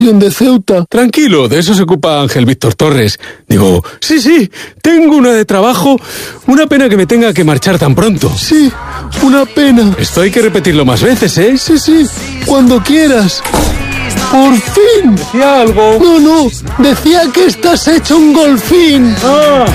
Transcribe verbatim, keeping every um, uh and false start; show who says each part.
Speaker 1: de Ceuta.
Speaker 2: Tranquilo, de eso se ocupa Ángel Víctor Torres. Digo, sí, sí, tengo una de trabajo. Una pena que me tenga que marchar tan pronto.
Speaker 1: Sí, una pena.
Speaker 2: Esto hay que repetirlo más veces, ¿eh?
Speaker 1: Sí, sí, cuando quieras. ¡Por fin!
Speaker 2: ¿Decía algo?
Speaker 1: No, no, decía que estás hecho un golfín.
Speaker 2: ¡Ah!